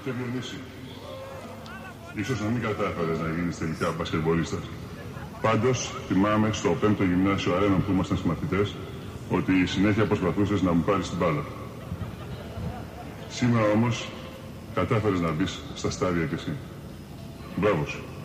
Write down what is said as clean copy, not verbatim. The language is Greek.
Και Διονύση, ίσως να μην κατάφερες να γίνεις τελικά μπασκετμπολίστας. Πάντως, θυμάμαι στο 5ο γυμνάσιο Αρένων που ήμασταν συμμαθητές, ότι συνέχεια προσπαθούσες να μου πάρεις την μπάλα. Σήμερα όμως, κατάφερες να μπεις στα στάδια κι εσύ. Μπράβο σου.